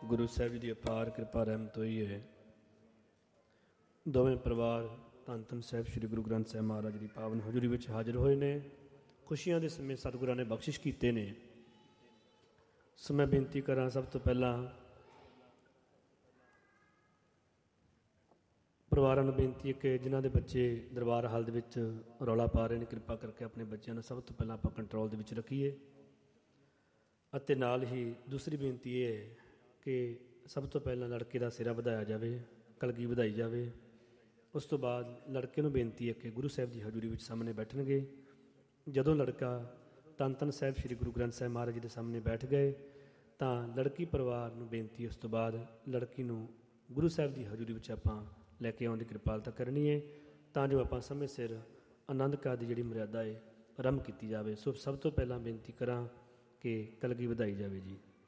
ਗੁਰੂ ਸਾਹਿਬ ਜੀ ਦੀ ਅਪਾਰ ਕਿਰਪਾ ਰਹਿਮਤ ਹੋਈ ਹੈ। ਦੋਵੇਂ ਪਰਿਵਾਰ ਧੰਨ ਧੰਨ ਸਾਹਿਬ ਸ੍ਰੀ ਗੁਰੂ ਗ੍ਰੰਥ ਸਾਹਿਬ ਮਹਾਰਾਜ ਦੀ ਪਾਵਨ ਹਜ਼ੂਰੀ ਵਿੱਚ ਹਾਜ਼ਰ ਹੋਏ ਨੇ। ਖੁਸ਼ੀਆਂ ਦੇ ਸਮੇਂ ਸਤਿਗੁਰਾਂ ਨੇ ਬਖਸ਼ਿਸ਼ ਕੀਤੇ ਨੇ। ਸੋ ਮੈਂ ਬੇਨਤੀ ਕਰਾਂ ਸਭ ਤੋਂ ਪਹਿਲਾਂ ਪਰਿਵਾਰਾਂ ਨੂੰ ਬੇਨਤੀ ਹੈ ਕਿ ਜਿਨ੍ਹਾਂ ਦੇ ਬੱਚੇ ਦਰਬਾਰ ਹਾਲ ਦੇ ਵਿੱਚ ਰੌਲਾ ਪਾ ਰਹੇ ਨੇ, ਕਿਰਪਾ ਕਰਕੇ ਆਪਣੇ ਬੱਚਿਆਂ ਨੂੰ ਸਭ ਤੋਂ ਪਹਿਲਾਂ ਆਪਾਂ ਕੰਟਰੋਲ ਦੇ ਵਿੱਚ ਰੱਖੀਏ। ਅਤੇ ਨਾਲ ਹੀ ਦੂਸਰੀ ਬੇਨਤੀ ਇਹ ਹੈ ਕਿ ਸਭ ਤੋਂ ਪਹਿਲਾਂ ਲੜਕੇ ਦਾ ਸਿਰਾ ਵਧਾਇਆ ਜਾਵੇ, ਕਲਗੀ ਵਧਾਈ ਜਾਵੇ। ਉਸ ਤੋਂ ਬਾਅਦ ਲੜਕੇ ਨੂੰ ਬੇਨਤੀ ਹੈ ਕਿ ਗੁਰੂ ਸਾਹਿਬ ਦੀ ਹਜ਼ੂਰੀ ਵਿੱਚ ਸਾਹਮਣੇ ਬੈਠਣਗੇ। ਜਦੋਂ ਲੜਕਾ ਧੰਨ ਧੰਨ ਸਾਹਿਬ ਸ੍ਰੀ ਗੁਰੂ ਗ੍ਰੰਥ ਸਾਹਿਬ ਮਹਾਰਾਜ ਜੀ ਦੇ ਸਾਹਮਣੇ ਬੈਠ ਗਏ ਤਾਂ ਲੜਕੀ ਪਰਿਵਾਰ ਨੂੰ ਬੇਨਤੀ ਉਸ ਤੋਂ ਬਾਅਦ ਲੜਕੀ ਨੂੰ ਗੁਰੂ ਸਾਹਿਬ ਦੀ ਹਜ਼ੂਰੀ ਵਿੱਚ ਆਪਾਂ ਲੈ ਕੇ ਆਉਣ ਦੀ ਕਿਰਪਾਲਤਾ ਕਰਨੀ ਹੈ, ਤਾਂ ਜੋ ਆਪਾਂ ਸਮੇਂ ਸਿਰ ਆਨੰਦ ਕਾਰਜ ਦੀ ਜਿਹੜੀ ਮਰਿਆਦਾ ਹੈ ਆਰੰਭ ਕੀਤੀ ਜਾਵੇ। ਸੋ ਸਭ ਤੋਂ ਪਹਿਲਾਂ ਬੇਨਤੀ ਕਰਾਂ ਕਿ ਕਲਗੀ ਵਧਾਈ ਜਾਵੇ ਜੀ।